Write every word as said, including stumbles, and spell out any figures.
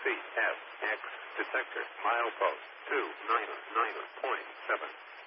C S X detector milepost two nine nine point seven.